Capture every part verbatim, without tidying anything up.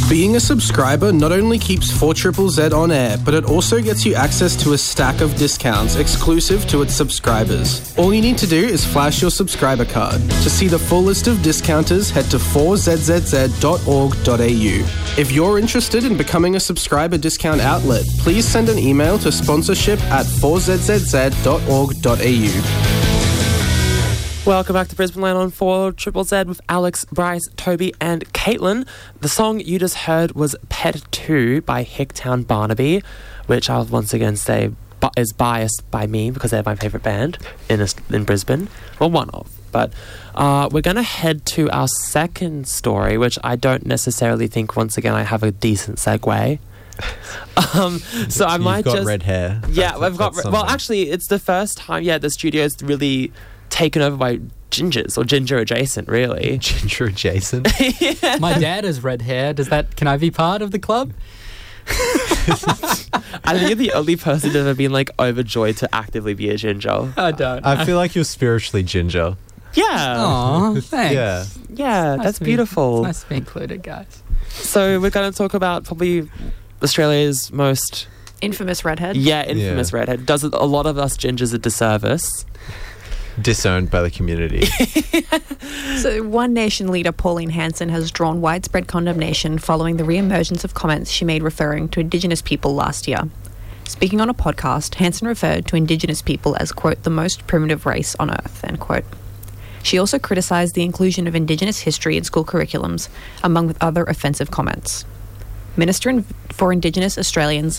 Being a subscriber not only keeps four Z Z Z on air, but it also gets you access to a stack of discounts exclusive to its subscribers. All you need to do is flash your subscriber card. To see the full list of discounters, head to four z z z dot org dot a u. If you're interested in becoming a subscriber discount outlet, please send an email to sponsorship at four z z z dot org dot a u. Welcome back to Brisbane Line on four Z Z Z with Alex, Bryce, Toby and Caitlin. The song you just heard was Pet two by Hicktown Barnaby, which I'll once again say is biased by me because they're my favourite band in in Brisbane. Well, one of. But uh, we're going to head to our second story, which I don't necessarily think, once again, I have a decent segue. um, so I You've might got just... red hair. Yeah, That's- I've got... that's Re- well, something. actually, it's the first time, yeah, the studio's really taken over by gingers, or ginger adjacent, really. Ginger adjacent. Yeah. My dad has red hair. Does that? Can I be part of the club? I think you're the only person who's ever been, like, overjoyed to actively be a ginger. I don't. I feel like you're spiritually ginger. Yeah. Aw, thanks. Yeah. Yeah, Nice that's to be- beautiful. It's nice to be included, guys. So we're going to talk about probably Australia's most... Infamous redhead. Yeah, infamous Yeah. redhead. Does a lot of us gingers a disservice. Disowned by the community. So One Nation leader Pauline Hanson has drawn widespread condemnation following the re-emergence of comments she made referring to Indigenous people last year. Speaking on a podcast, Hanson referred to Indigenous people as, quote, the most primitive race on earth, end quote. She also criticised the inclusion of Indigenous history in school curriculums, among with other offensive comments. Minister in- for Indigenous Australians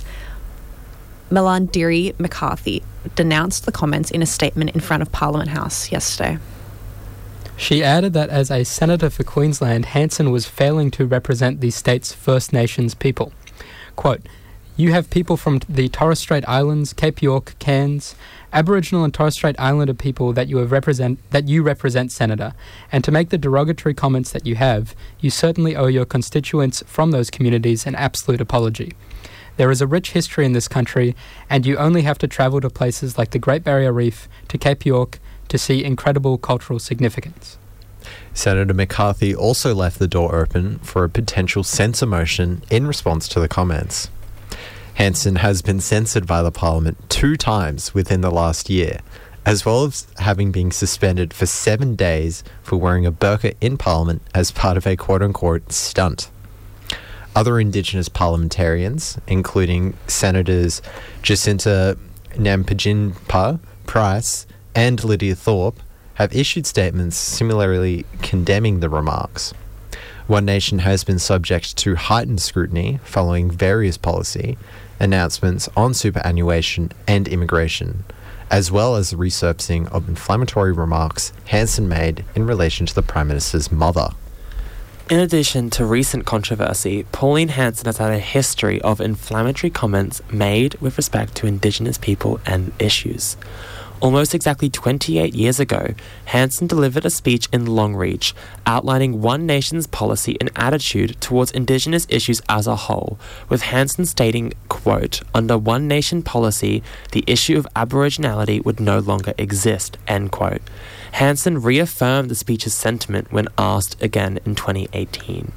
Melandiri McCarthy denounced the comments in a statement in front of Parliament House yesterday. She added that as a senator for Queensland, Hanson was failing to represent the state's First Nations people. Quote, "You have people from the Torres Strait Islands, Cape York, Cairns, Aboriginal and Torres Strait Islander people that you have represent that you represent, Senator, and to make the derogatory comments that you have, you certainly owe your constituents from those communities an absolute apology. There is a rich history in this country, and you only have to travel to places like the Great Barrier Reef, to Cape York, to see incredible cultural significance." Senator McCarthy also left the door open for a potential censor motion in response to the comments. Hanson has been censored by the Parliament two times within the last year, as well as having been suspended for seven days for wearing a burqa in Parliament as part of a quote-unquote stunt. Other Indigenous parliamentarians, including Senators Jacinta Nampijinpa Price and Lydia Thorpe, have issued statements similarly condemning the remarks. One Nation has been subject to heightened scrutiny following various policy announcements on superannuation and immigration, as well as the resurfacing of inflammatory remarks Hanson made in relation to the Prime Minister's mother. In addition to recent controversy, Pauline Hanson has had a history of inflammatory comments made with respect to Indigenous people and issues. Almost exactly twenty-eight years ago, Hanson delivered a speech in Longreach outlining One Nation's policy and attitude towards Indigenous issues as a whole, with Hanson stating, quote, "Under One Nation policy, the issue of Aboriginality would no longer exist," end quote. Hanson reaffirmed the speech's sentiment when asked again in twenty eighteen.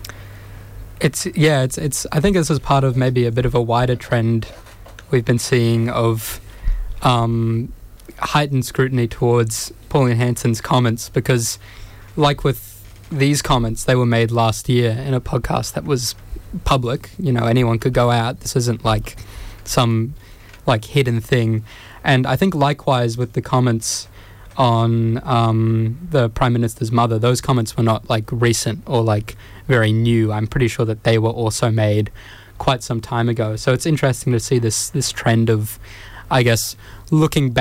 It's yeah, it's it's. I think this is part of maybe a bit of a wider trend we've been seeing of um, heightened scrutiny towards Pauline Hanson's comments, because, like with these comments, they were made last year in a podcast that was public. You know, anyone could go out. This isn't like some like hidden thing. And I think likewise with the comments on um, the Prime Minister's mother, those comments were not like recent or like very new. I'm pretty sure that they were also made quite some time ago. So it's interesting to see this this trend of, I guess, looking back